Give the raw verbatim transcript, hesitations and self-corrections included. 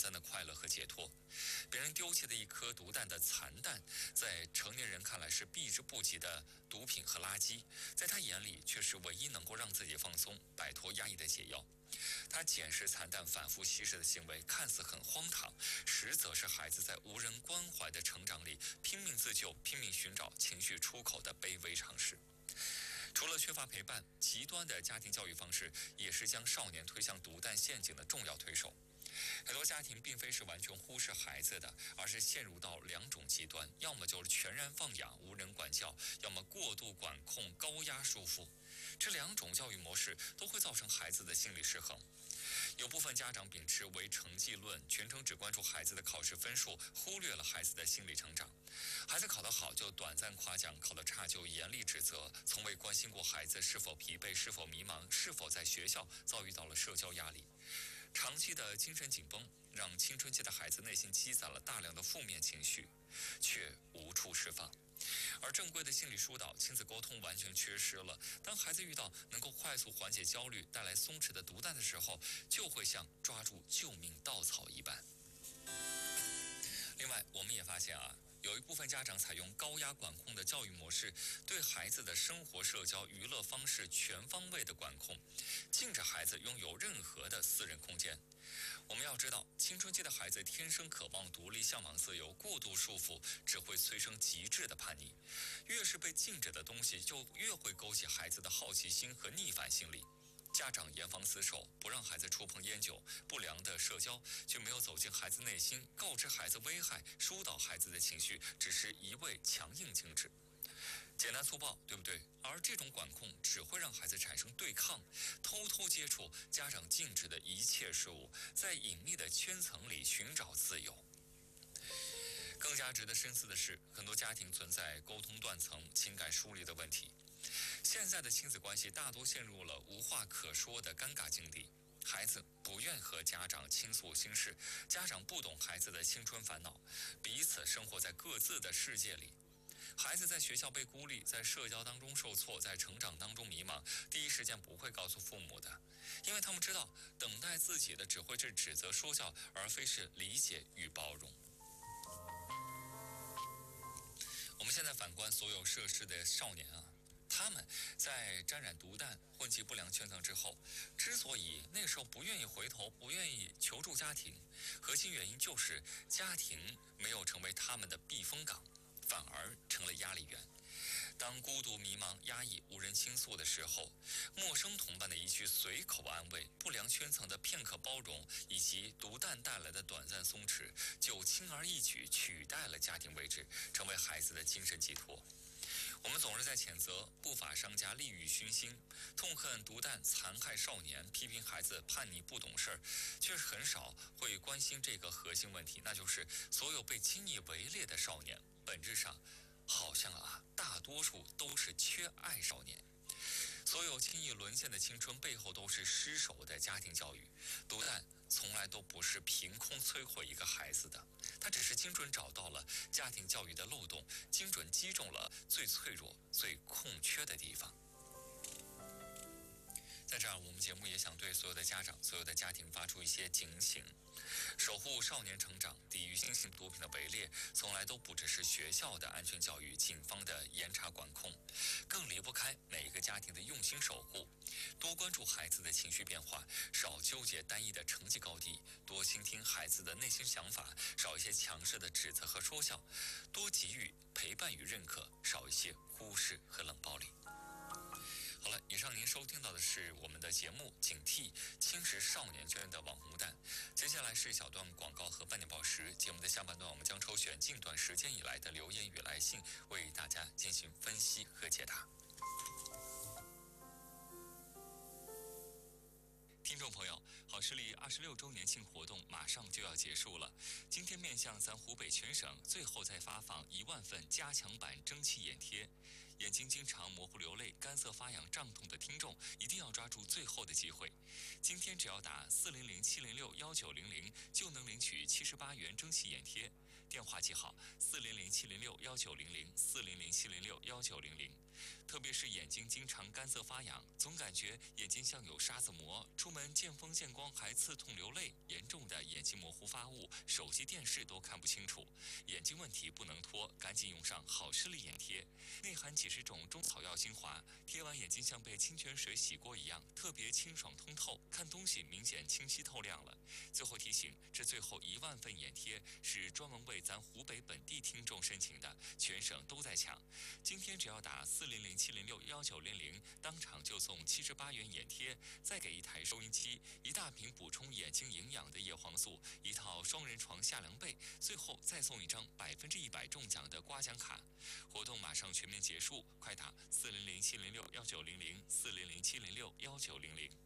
暂的快乐和解脱。别人丢弃的一颗毒蛋的残蛋，在成年人看来是避之不及的毒品和垃圾，在他眼里却是唯一能够让自己放松、摆脱压抑的解药。他捡拾残蛋、反复吸食的行为看似很荒唐，实则是孩子在无人关怀的成长里拼命自救、拼命寻找情绪出口的卑微尝试。除了缺乏陪伴，极端的家庭教育方式也是将少年推向毒弹陷阱的重要推手。很多家庭并非是完全忽视孩子的，而是陷入到两种极端，要么就是全然放养无人管教，要么过度管控高压束缚。这两种教育模式都会造成孩子的心理失衡。有部分家长秉持唯成绩论，全程只关注孩子的考试分数，忽略了孩子的心理成长。孩子考得好就短暂夸奖，考得差就严厉指责，从未关心过孩子是否疲惫、是否迷茫、是否在学校遭遇到了社交压力。长期的精神紧绷，让青春期的孩子内心积攒了大量的负面情绪，却无处释放。而正规的心理疏导、亲子沟通完全缺失了。当孩子遇到能够快速缓解焦虑、带来松弛的毒弹的时候，就会像抓住救命稻草一般。另外，我们也发现啊，有一部分家长采用高压管控的教育模式，对孩子的生活、社交、娱乐方式全方位的管控，禁止孩子拥有任何的私人空间。我们要知道，青春期的孩子天生渴望独立、向往自由，过度束缚只会催生极致的叛逆。越是被禁止的东西，就越会勾起孩子的好奇心和逆反心理。家长严防死守，不让孩子触碰烟酒、不良的社交，却没有走进孩子内心，告知孩子危害，疏导孩子的情绪，只是一味强硬禁止。简单粗暴，对不对？而这种管控只会让孩子产生对抗，偷偷接触家长禁止的一切事物，在隐秘的圈层里寻找自由。更加值得深思的是，很多家庭存在沟通断层、情感疏离的问题。现在的亲子关系大多陷入了无话可说的尴尬境地，孩子不愿和家长倾诉心事，家长不懂孩子的青春烦恼，彼此生活在各自的世界里。孩子在学校被孤立，在社交当中受挫，在成长当中迷茫，第一时间不会告诉父母的，因为他们知道，等待自己的只会是指责说教，而非是理解与包容。我们现在反观所有涉事的少年啊，他们在沾染毒弹、混迹不良圈层之后，之所以那时候不愿意回头、不愿意求助家庭，核心原因就是家庭没有成为他们的避风港，反而成了压力源。当孤独、迷茫、压抑、无人倾诉的时候，陌生同伴的一句随口安慰，不良圈层的片刻包容，以及毒弹带来的短暂松弛，就轻而易举取代了家庭位置，成为孩子的精神寄托。我们总是在谴责不法商家利欲熏心，痛恨毒弹残害少年，批评孩子叛逆不懂事，却是很少会关心这个核心问题，那就是所有被轻易围猎的少年，本质上好像啊，大多数都是缺爱少年。所有轻易沦陷的青春背后都是失守的家庭教育。毒弹从来都不是凭空摧毁一个孩子的，它只是精准找到了家庭教育的漏洞，精准击中了最脆弱、最空缺的地方。在这儿，我们节目也想对所有的家长、所有的家庭发出一些警醒：守护少年成长，抵御新型毒品的围猎，从来都不只是学校的安全教育、警方的严查管控，更离不开每一个家庭的用心守护。多关注孩子的情绪变化，少纠结单一的成绩高低，多倾听孩子的内心想法，少一些强势的指责和说教，多给予陪伴与认可，少一些忽视和冷暴力。好了，以上您收听到的是我们的节目《警惕侵蚀少年圈的网红弹》。接下来是一小段广告和半点报时。节目的下半段，我们将抽选近段时间以来的留言与来信，为大家进行分析和解答。听众朋友，好视力二十六周年庆活动马上就要结束了。今天面向咱湖北全省，最后再发放一万份加强版蒸汽眼贴。眼睛经常模糊流泪、干涩发痒、胀痛的听众，一定要抓住最后的机会。今天只要打四零零七零六幺九零零，就能领取七十八元蒸汽眼贴。电话记好：四零零七零六幺九零零，四零零七零六幺九零零。特别是眼睛经常干涩发痒，总感觉眼睛像有沙子膜，出门见风见光还刺痛流泪，严重的眼睛模糊发物、手机、电视都看不清楚。眼睛问题不能拖，赶紧用上好视力眼贴，内含几十种中草药精华，贴完眼睛像被清泉水洗过一样，特别清爽通透，看东西明显清晰透亮了。最后提醒，这最后一万份眼贴是专门为咱湖北本地听众申请的，全省都在抢。今天只要打四零零七零六幺九零零，当场就送七十八元眼贴，再给一台收音机、一大瓶补充眼睛营养的叶黄素、一套双人床下凉被，最后再送一张百分之一百中奖的刮奖卡。活动马上全面结束，快打四零零七零六幺九零零四零零七零六幺九零零。